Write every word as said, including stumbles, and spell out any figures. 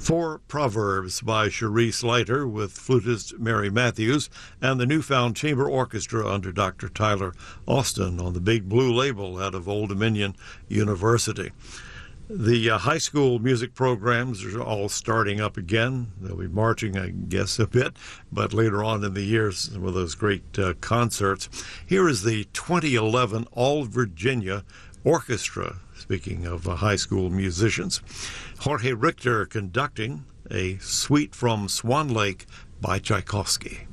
Four Proverbs by Cherise Leiter with flutist Mary Matthews and the Newfound Chamber Orchestra under Doctor Tyler Austin on the Big Blue label out of Old Dominion University. The uh, high school music programs are all starting up again. They'll be marching, I guess, a bit, but later on in the year, some of those great uh, concerts. Here is the twenty eleven All Virginia Orchestra, speaking of uh, high school musicians. Jorge Richter conducting a suite from Swan Lake by Tchaikovsky.